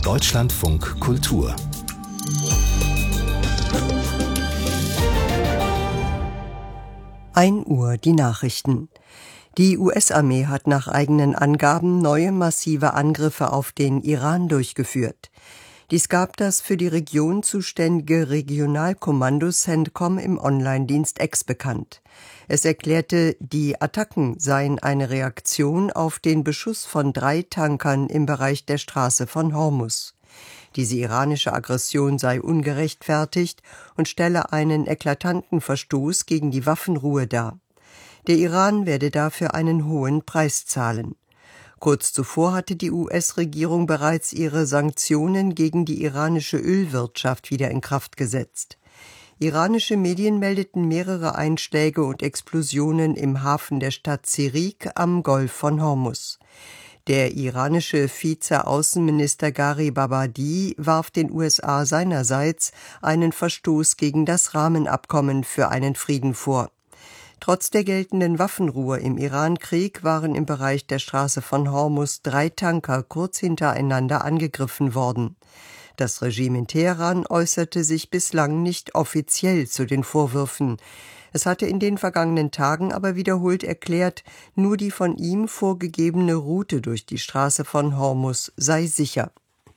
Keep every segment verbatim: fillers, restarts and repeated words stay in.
Deutschlandfunk Kultur. ein Uhr die Nachrichten. Die U S-Armee hat nach eigenen Angaben neue massive Angriffe auf den Iran durchgeführt. Dies gab das für die Region zuständige Regionalkommando CENTCOM im Online-Dienst X bekannt. Es erklärte, die Attacken seien eine Reaktion auf den Beschuss von drei Tankern im Bereich der Straße von Hormuz. Diese iranische Aggression sei ungerechtfertigt und stelle einen eklatanten Verstoß gegen die Waffenruhe dar. Der Iran werde dafür einen hohen Preis zahlen. Kurz zuvor hatte die U S-Regierung bereits ihre Sanktionen gegen die iranische Ölwirtschaft wieder in Kraft gesetzt. Iranische Medien meldeten mehrere Einschläge und Explosionen im Hafen der Stadt Sirik am Golf von Hormuz. Der iranische Vize-Außenminister Gharib Abadi warf den U S A seinerseits einen Verstoß gegen das Rahmenabkommen für einen Frieden vor. Trotz der geltenden Waffenruhe im Iran-Krieg waren im Bereich der Straße von Hormuz drei Tanker kurz hintereinander angegriffen worden. Das Regime in Teheran äußerte sich bislang nicht offiziell zu den Vorwürfen. Es hatte in den vergangenen Tagen aber wiederholt erklärt, nur die von ihm vorgegebene Route durch die Straße von Hormuz sei sicher.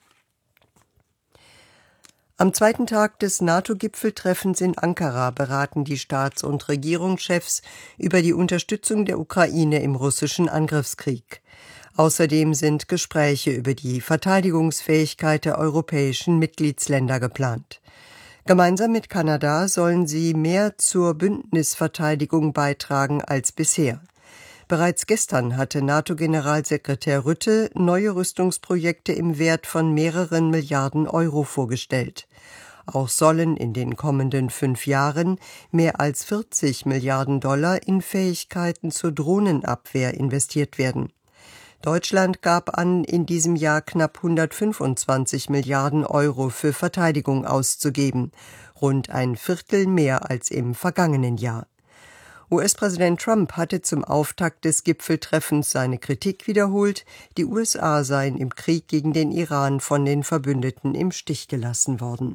Am zweiten Tag des NATO-Gipfeltreffens in Ankara beraten die Staats- und Regierungschefs über die Unterstützung der Ukraine im russischen Angriffskrieg. Außerdem sind Gespräche über die Verteidigungsfähigkeit der europäischen Mitgliedsländer geplant. Gemeinsam mit Kanada sollen sie mehr zur Bündnisverteidigung beitragen als bisher. Bereits gestern hatte NATO-Generalsekretär Rutte neue Rüstungsprojekte im Wert von mehreren Milliarden Euro vorgestellt. Auch sollen in den kommenden fünf Jahren mehr als vierzig Milliarden Dollar in Fähigkeiten zur Drohnenabwehr investiert werden. Deutschland gab an, in diesem Jahr knapp hundertfünfundzwanzig Milliarden Euro für Verteidigung auszugeben, rund ein Viertel mehr als im vergangenen Jahr. U S-Präsident Trump hatte zum Auftakt des Gipfeltreffens seine Kritik wiederholt, die U S A seien im Krieg gegen den Iran von den Verbündeten im Stich gelassen worden.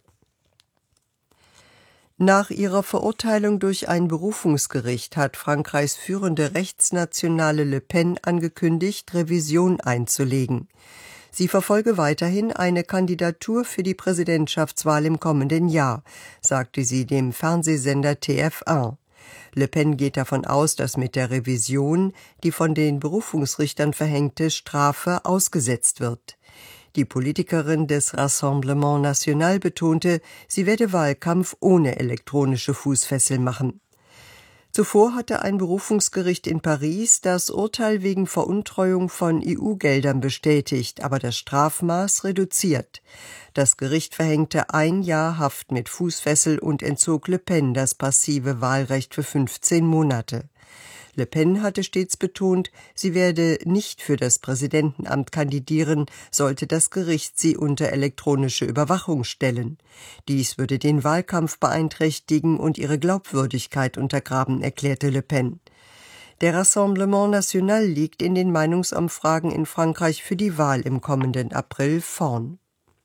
Nach ihrer Verurteilung durch ein Berufungsgericht hat Frankreichs führende Rechtsnationale Le Pen angekündigt, Revision einzulegen. Sie verfolge weiterhin eine Kandidatur für die Präsidentschaftswahl im kommenden Jahr, sagte sie dem Fernsehsender T F eins. Le Pen geht davon aus, dass mit der Revision die von den Berufungsrichtern verhängte Strafe ausgesetzt wird. Die Politikerin des Rassemblement National betonte, sie werde Wahlkampf ohne elektronische Fußfessel machen. Zuvor hatte ein Berufungsgericht in Paris das Urteil wegen Veruntreuung von E U-Geldern bestätigt, aber das Strafmaß reduziert. Das Gericht verhängte ein Jahr Haft mit Fußfessel und entzog Le Pen das passive Wahlrecht für fünfzehn Monate. Le Pen hatte stets betont, sie werde nicht für das Präsidentenamt kandidieren, sollte das Gericht sie unter elektronische Überwachung stellen. Dies würde den Wahlkampf beeinträchtigen und ihre Glaubwürdigkeit untergraben, erklärte Le Pen. Der Rassemblement National liegt in den Meinungsumfragen in Frankreich für die Wahl im kommenden April vorn.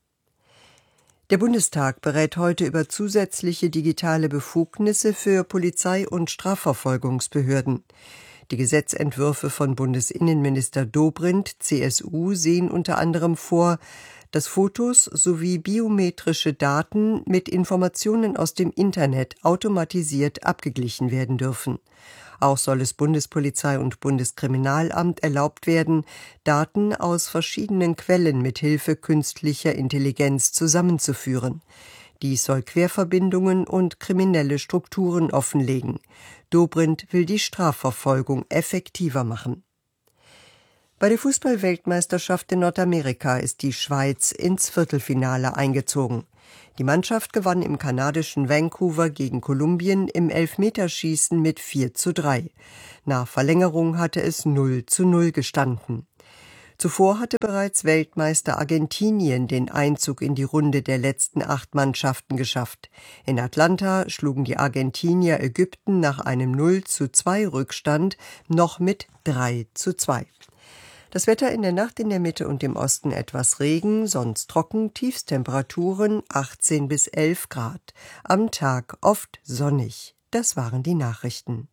Der Bundestag berät heute über zusätzliche digitale Befugnisse für Polizei- und Strafverfolgungsbehörden. Die Gesetzentwürfe von Bundesinnenminister Dobrindt, C S U, sehen unter anderem vor, dass Fotos sowie biometrische Daten mit Informationen aus dem Internet automatisiert abgeglichen werden dürfen. Auch soll es Bundespolizei und Bundeskriminalamt erlaubt werden, Daten aus verschiedenen Quellen mit Hilfe künstlicher Intelligenz zusammenzuführen. Dies soll Querverbindungen und kriminelle Strukturen offenlegen. Dobrindt will die Strafverfolgung effektiver machen. Bei der Fußball-Weltmeisterschaft in Nordamerika ist die Schweiz ins Viertelfinale eingezogen. Die Mannschaft gewann im kanadischen Vancouver gegen Kolumbien im Elfmeterschießen mit vier zu drei. Nach Verlängerung hatte es null zu null gestanden. Zuvor hatte bereits Weltmeister Argentinien den Einzug in die Runde der letzten acht Mannschaften geschafft. In Atlanta schlugen die Argentinier Ägypten nach einem null zu zwei Rückstand noch mit drei zu zwei. Das Wetter in der Nacht in der Mitte und im Osten etwas Regen, sonst trocken, Tiefstemperaturen achtzehn bis elf Grad. Am Tag oft sonnig. Das waren die Nachrichten.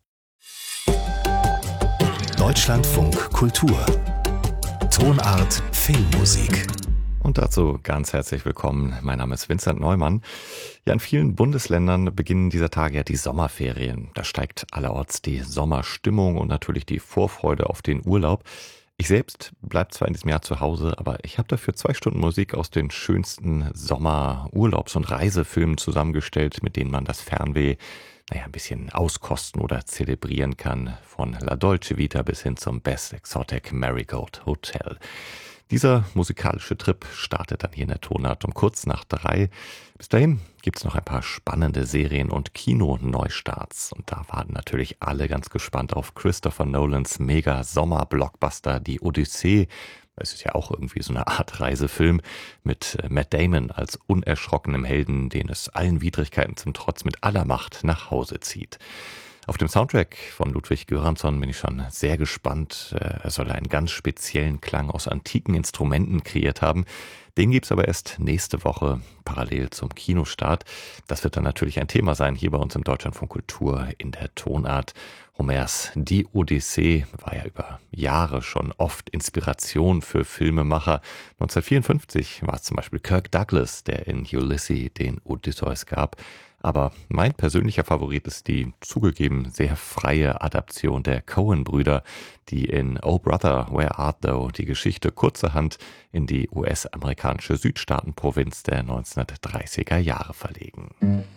Deutschlandfunk Kultur. Tonart Filmmusik. Und dazu ganz herzlich willkommen. Mein Name ist Vincent Neumann. Ja, in vielen Bundesländern beginnen dieser Tage ja die Sommerferien. Da steigt allerorts die Sommerstimmung und natürlich die Vorfreude auf den Urlaub. Ich selbst bleibe zwar in diesem Jahr zu Hause, aber ich habe dafür zwei Stunden Musik aus den schönsten Sommer-, Urlaubs- und Reisefilmen zusammengestellt, mit denen man das Fernweh naja, ein bisschen auskosten oder zelebrieren kann. Von La Dolce Vita bis hin zum Best Exotic Marigold Hotel. Dieser musikalische Trip startet dann hier in der Tonart um kurz nach drei. Bis dahin gibt's noch ein paar spannende Serien- und Kino-Neustarts. Und da warten natürlich alle ganz gespannt auf Christopher Nolans Mega-Sommer-Blockbuster Die Odyssee. Es ist ja auch irgendwie so eine Art Reisefilm mit Matt Damon als unerschrockenem Helden, den es allen Widrigkeiten zum Trotz mit aller Macht nach Hause zieht. Auf dem Soundtrack von Ludwig Göransson bin ich schon sehr gespannt. Er soll einen ganz speziellen Klang aus antiken Instrumenten kreiert haben. Den gibt's aber erst nächste Woche parallel zum Kinostart. Das wird dann natürlich ein Thema sein hier bei uns im Deutschlandfunk Kultur in der Tonart. Homers Die Odyssee war ja über Jahre schon oft Inspiration für Filmemacher. neunzehnhundertvierundfünfzig war es zum Beispiel Kirk Douglas, der in Ulysses den Odysseus gab. Aber mein persönlicher Favorit ist die zugegeben sehr freie Adaption der Coen-Brüder, die in Oh Brother, Where Art Thou die Geschichte kurzerhand in die U S-amerikanische Südstaatenprovinz der neunzehnhundertdreißiger Jahre verlegen.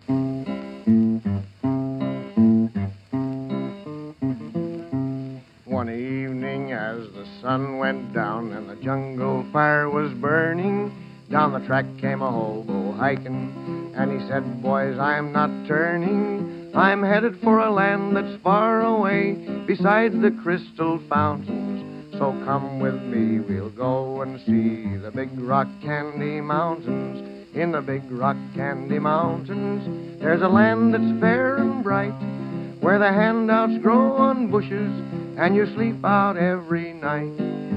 One evening as the sun went down and the jungle fire was burning, down the track came a hobo hiking, and he said, boys, I'm not turning. I'm headed for a land that's far away, beside the crystal fountains. So come with me, we'll go and see the big rock candy mountains. In the big rock candy mountains, there's a land that's fair and bright, where the handouts grow on bushes, and you sleep out every night.